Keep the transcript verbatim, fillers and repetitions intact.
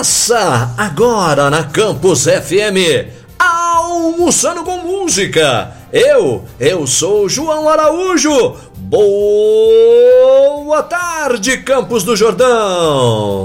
Começa agora na Campus F M, Almoçando com Música. Eu, eu sou João Araújo. Boa tarde, Campos do Jordão.